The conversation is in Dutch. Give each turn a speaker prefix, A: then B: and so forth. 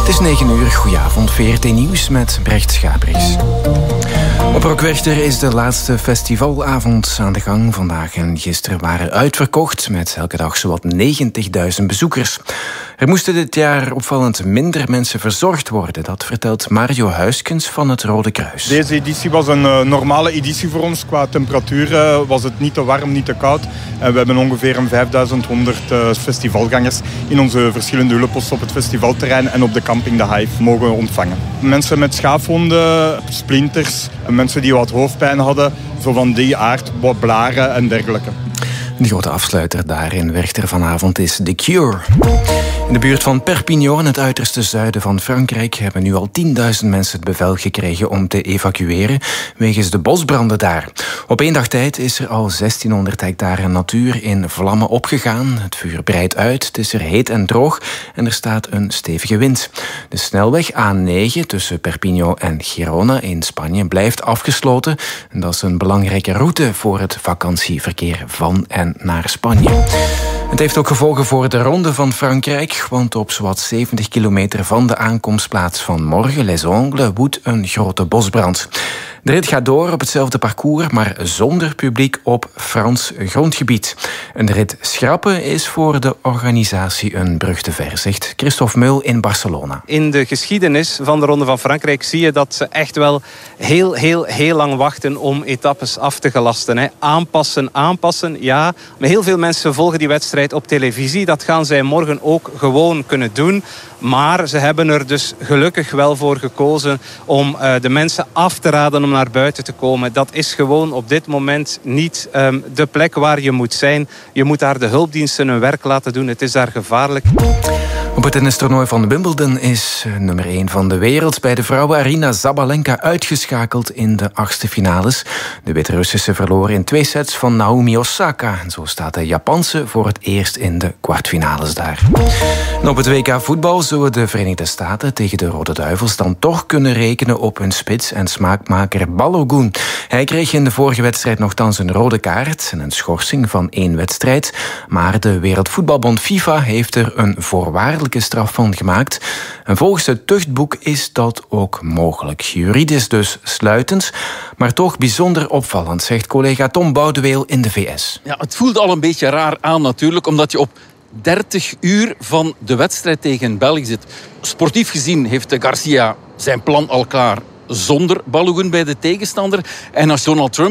A: Het is 9 uur, goedenavond, VRT Nieuws met Brecht Schaaprijs. Op Rockwerchter is de laatste festivalavond aan de gang. Vandaag en gisteren waren uitverkocht met elke dag zowat 90.000 bezoekers. Er moesten dit jaar opvallend minder mensen verzorgd worden. Dat vertelt Mario Huiskens van het Rode Kruis.
B: Deze editie was een normale editie voor ons. Qua temperatuur was het niet te warm, niet te koud. En we hebben ongeveer een 5100 festivalgangers in onze verschillende hulpposten op het festivalterrein en op de camping de Hive mogen ontvangen. Mensen met schaafwonden, splinters, mensen die wat hoofdpijn hadden, zo van die aard, wat blaren en dergelijke.
A: De grote afsluiter daar in Werchter vanavond is The Cure. In de buurt van Perpignan, in het uiterste zuiden van Frankrijk, hebben nu al 10.000 mensen het bevel gekregen om te evacueren wegens de bosbranden daar. Op 1 dag tijd is er al 1600 hectare natuur in vlammen opgegaan. Het vuur breidt uit, het is er heet en droog en er staat een stevige wind. De snelweg A9 tussen Perpignan en Girona in Spanje blijft afgesloten. En dat is een belangrijke route voor het vakantieverkeer van en naar Spanje. Het heeft ook gevolgen voor de Ronde van Frankrijk, want op zowat 70 kilometer van de aankomstplaats van morgen, Les Ongles, woedt een grote bosbrand. De rit gaat door op hetzelfde parcours, maar zonder publiek op Frans grondgebied. Een rit schrappen is voor de organisatie een brug te ver, zegt Christophe Meul in Barcelona.
C: In de geschiedenis van de Ronde van Frankrijk zie je dat ze echt wel heel lang wachten om etappes af te gelasten. Aanpassen, ja. Maar heel veel mensen volgen die wedstrijd op televisie. Dat gaan zij morgen ook gewoon kunnen doen. Maar ze hebben er dus gelukkig wel voor gekozen om de mensen af te raden om naar buiten te komen. Dat is gewoon op dit moment niet de plek waar je moet zijn. Je moet daar de hulpdiensten hun werk laten doen. Het is daar gevaarlijk.
A: Op het tennistoernooi van Wimbledon is nummer 1 van de wereld bij de vrouwen Aryna Sabalenka uitgeschakeld in de 8e finales. De Wit-Russische verloor in 2 sets van Naomi Osaka. En zo staat de Japanse voor het eerst in de kwartfinales daar. En op het WK voetbal zullen de Verenigde Staten tegen de Rode Duivels dan toch kunnen rekenen op hun spits en smaakmaker Balogun. Hij kreeg in de vorige wedstrijd nogthans een rode kaart en een schorsing van 1 wedstrijd. Maar de Wereldvoetbalbond FIFA heeft er een voorwaardelijke straf van gemaakt. En volgens het tuchtboek is dat ook mogelijk. Juridisch dus sluitend, maar toch bijzonder opvallend, zegt collega Tom Boudeweel in de VS.
D: Ja, het voelt al een beetje raar aan natuurlijk, omdat je op 30 uur van de wedstrijd tegen België zit. Sportief gezien heeft Garcia zijn plan al klaar zonder Balogun bij de tegenstander. En als Donald Trump